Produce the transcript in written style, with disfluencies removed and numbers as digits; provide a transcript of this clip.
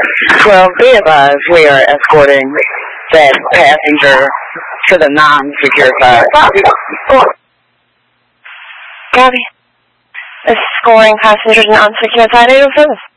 Well, be advised, we are escorting that passenger to the non-secure side. Gabby, escorting passengers to non-secure side 807.